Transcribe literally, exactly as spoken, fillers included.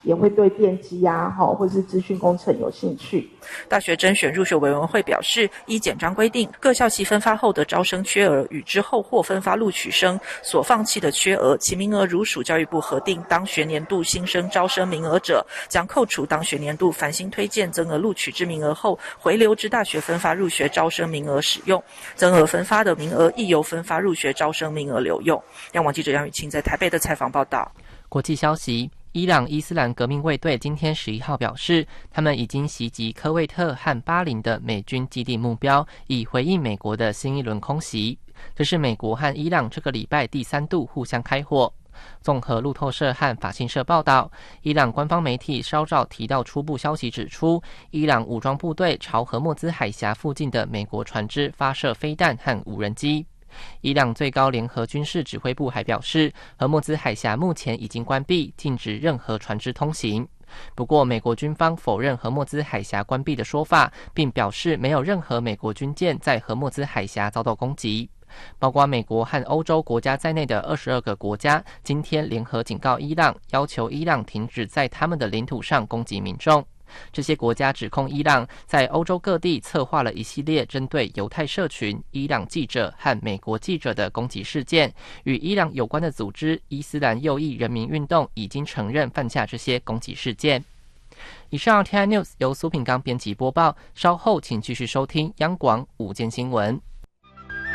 也会对电机啊或是资讯工程有兴趣。 大学甄选入学委员会表示，依简章规定，各校系分发后的招生缺额与之后获分发录取生所放弃的缺额，其名额如属教育部核定当学年度新生招生名额者，将扣除当学年度繁星推荐增额录取之名额后，回流至大学分发入学招生名额使用，增额分发的名额亦由分发入学招生名额留用。央广记者杨雨清在台北的采访报道。 国际消息，伊朗伊斯兰革命卫队今天十一号表示，他们已经袭击科威特和巴林的美军基地目标，以回应美国的新一轮空袭。这是美国和伊朗这个礼拜第三度互相开火。综合路透社和法新社报道，伊朗官方媒体稍早提到初步消息指出，伊朗武装部队朝荷默兹海峡附近的美国船只发射飞弹和无人机。伊朗最高联合军事指挥部还表示，荷默兹海峡目前已经关闭，禁止任何船只通行。不过，美国军方否认荷默兹海峡关闭的说法，并表示没有任何美国军舰在荷默兹海峡遭到攻击。包括美国和欧洲国家在内的二十二个国家今天联合警告伊朗，要求伊朗停止在他们的领土上攻击民众。这些国家指控伊朗在欧洲各地策划了一系列针对犹太社群、伊朗记者和美国记者的攻击事件，与伊朗有关的组织伊斯兰右翼人民运动已经承认犯下这些攻击事件。以上 T I News 由苏品刚编辑播报，稍后请继续收听央广午间新闻。